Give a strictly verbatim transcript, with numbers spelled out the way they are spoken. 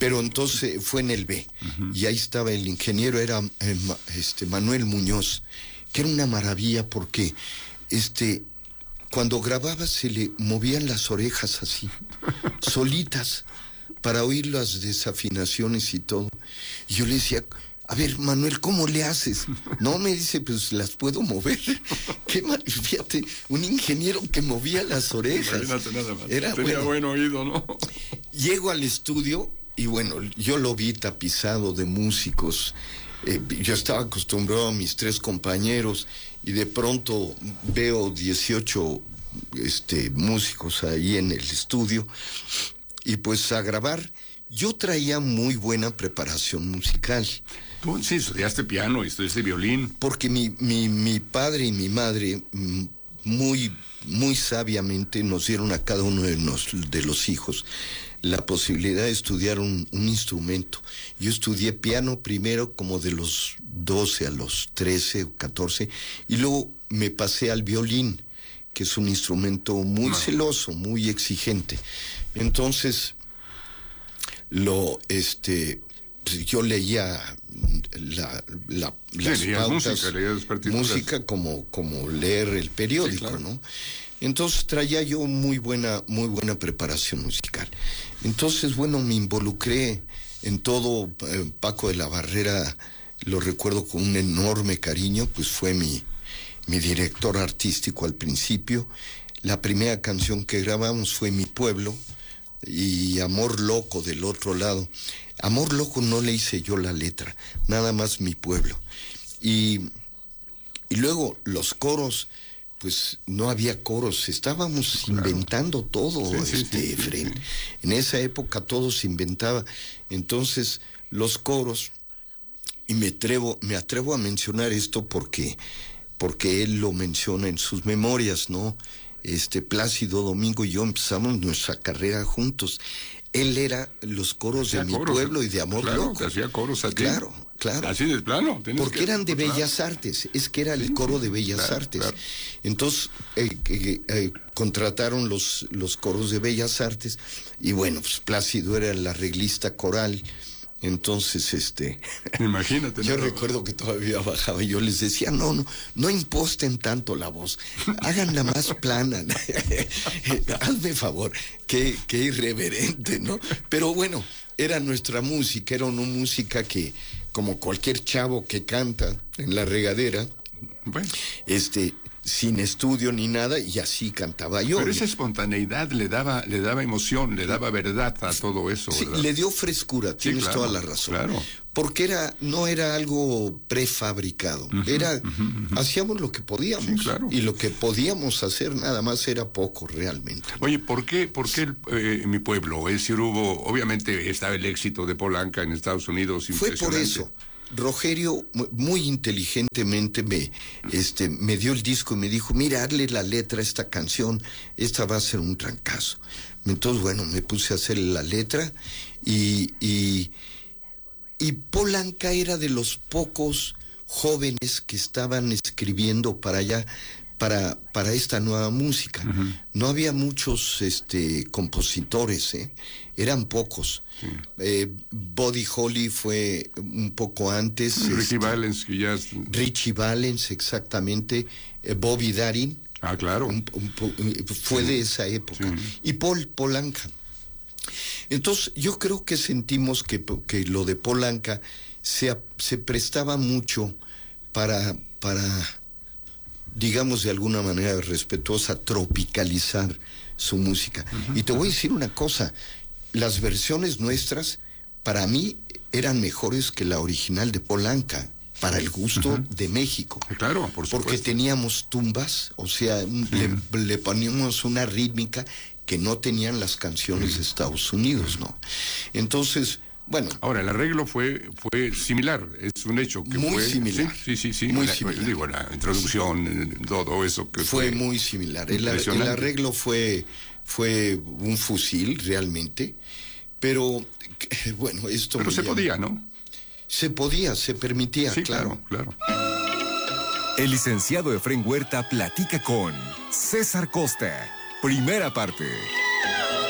Pero entonces fue en el B, uh-huh. y ahí estaba el ingeniero, era eh, este Manuel Muñoz, que era una maravilla porque este cuando grababa se le movían las orejas así, solitas, para oír las desafinaciones y todo. Y yo le decía, a ver, Manuel, ¿cómo le haces? No, me dice, pues las puedo mover. Qué mal, fíjate, un ingeniero que movía las orejas. Imagínate nada más. Era Tenía bueno. buen oído, ¿no? Llego al estudio y bueno, yo lo vi tapizado de músicos. Eh, yo estaba acostumbrado a mis tres compañeros y de pronto veo dieciocho este, músicos ahí en el estudio y pues a grabar. Yo traía muy buena preparación musical. Tú sí estudiaste piano y estudiaste violín. Porque mi, mi, mi padre y mi madre muy, muy sabiamente nos dieron a cada uno de, nos, de los hijos la posibilidad de estudiar un, un instrumento. Yo estudié piano primero como de los doce a los trece o catorce y luego me pasé al violín, que es un instrumento muy no. celoso, muy exigente. Entonces, lo, este, yo leía la, la, las sí, pautas, música, leías partituras. música como, como leer el periódico, sí, claro. ¿no? Entonces traía yo muy buena, muy buena preparación musical. Entonces, bueno, me involucré en todo. eh, Paco de la Barrera, lo recuerdo con un enorme cariño, pues fue mi, mi director artístico al principio. La primera canción que grabamos fue Mi Pueblo, y Amor Loco del otro lado. Amor Loco no le hice yo la letra, nada más Mi Pueblo. Y, y luego los coros, pues no había coros, estábamos claro. inventando todo, sí, este, sí, sí, Efraín. Sí, sí. En esa época todo se inventaba. Entonces, los coros, y me atrevo, me atrevo a mencionar esto porque, porque él lo menciona en sus memorias, ¿no? Este, Plácido Domingo y yo empezamos nuestra carrera juntos. Él era los coros hacía de Mi coros, Pueblo y de Amor claro, Loco. Hacía coros a ti. Claro, claro. Así de plano. Porque que, eran de claro. Bellas Artes, es que era el sí, coro de Bellas claro, Artes. Claro. Entonces, eh, eh, eh, contrataron los, los coros de Bellas Artes, y bueno, pues Plácido era el arreglista coral. Entonces, este... Imagínate. Yo no, recuerdo no. que todavía bajaba y yo les decía, no, no, no imposten tanto la voz, háganla más plana. Hazme favor, qué, qué irreverente, ¿no? Pero bueno, era nuestra música, era una música que, como cualquier chavo que canta en la regadera, bueno. este... sin estudio ni nada, y así cantaba yo. Pero esa espontaneidad le daba, le daba emoción, le daba verdad a todo eso, sí, ¿verdad? le dio frescura, sí, tienes claro, toda la razón. Claro. Porque era, no era algo prefabricado, uh-huh, era, uh-huh, uh-huh. hacíamos lo que podíamos, sí, claro. y lo que podíamos hacer nada más era poco realmente. Oye, ¿por qué, por qué el, eh, Mi Pueblo? Es decir, hubo, obviamente estaba el éxito de Paul Anka en Estados Unidos. Fue por eso. Rogerio muy inteligentemente me, este, me dio el disco y me dijo, mira, hazle la letra a esta canción, esta va a ser un trancazo. Entonces, bueno, me puse a hacer la letra y, y, y Paul Anka era de los pocos jóvenes que estaban escribiendo para allá, para, para esta nueva música. Uh-huh. No había muchos este, compositores, ¿eh? Eran pocos. Sí. Eh, Buddy Holly fue un poco antes. Richie este, Valens, que ya... Es... Richie Valens, exactamente. Eh, Bobby Darin. Ah, claro. Un, un, un, fue sí. de esa época. Sí. Y Paul, Paul Anka. Entonces, yo creo que sentimos que, que lo de Paul Anka se, se prestaba mucho para, para, digamos de alguna manera respetuosa, tropicalizar su música. Uh-huh. Y te voy a decir una cosa, las versiones nuestras, para mí, eran mejores que la original de Paul Anka, para el gusto uh-huh. de México. Claro, por supuesto. Porque teníamos tumbas, o sea, uh-huh. le, le poníamos una rítmica que no tenían las canciones uh-huh. de Estados Unidos, ¿no? Entonces, bueno. Ahora, el arreglo fue fue similar, es un hecho que muy fue... similar. Sí, sí, sí. Muy la, similar. Digo, la introducción, todo eso que fue... Fue muy similar. El, el arreglo fue, fue un fusil, realmente, pero, bueno, esto... Pero se llama... podía, ¿no? Se podía, se permitía, sí, claro. claro, claro. El licenciado Efraín Huerta platica con César Costa. Primera parte.